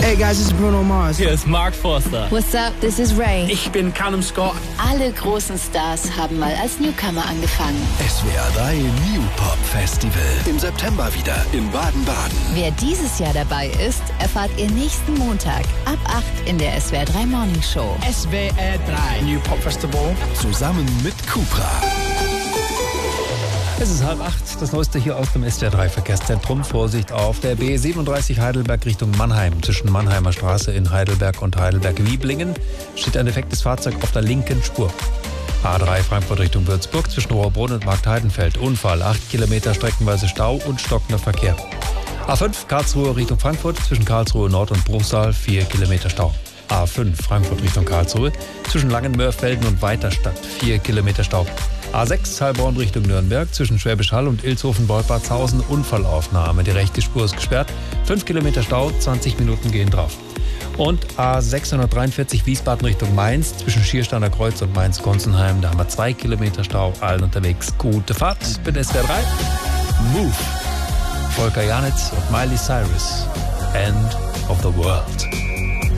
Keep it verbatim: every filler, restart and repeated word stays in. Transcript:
Hey guys, this is Bruno Mars. Hier ist Mark Forster. What's up? This is Ray. Ich bin Callum Scott. Alle großen Stars haben mal als Newcomer angefangen. S W R drei New Pop Festival. Im September wieder in Baden-Baden. Wer dieses Jahr dabei ist, erfahrt ihr nächsten Montag ab acht in der S W R drei Morning Show. S W R drei New Pop Festival. Zusammen mit Cupra. Es ist halb acht, das Neueste hier aus dem S W R drei Verkehrszentrum. Vorsicht auf der B siebenunddreißig Heidelberg Richtung Mannheim. Zwischen Mannheimer Straße in Heidelberg und Heidelberg-Wieblingen steht ein defektes Fahrzeug auf der linken Spur. A drei Frankfurt Richtung Würzburg zwischen Rohrbrunn und Marktheidenfeld. Unfall, acht Kilometer streckenweise Stau und stockender Verkehr. A fünf Karlsruhe Richtung Frankfurt zwischen Karlsruhe Nord und Bruchsal, vier Kilometer Stau. A fünf Frankfurt Richtung Karlsruhe zwischen Langenmörfelden und Weiterstadt, vier Kilometer Stau. A sechs Heilbronn Richtung Nürnberg zwischen Schwäbisch Hall und Ilshofen-Boltbadshausen, Unfallaufnahme. Die rechte Spur ist gesperrt, fünf Kilometer Stau, zwanzig Minuten gehen drauf. Und A sechshundertdreiundvierzig Wiesbaden Richtung Mainz zwischen Schiersteiner Kreuz und Mainz-Gonsenheim. Da haben wir zwei Kilometer Stau, allen unterwegs. Gute Fahrt mit S W R drei. Move. Volker Janitz und Miley Cyrus. End of the World.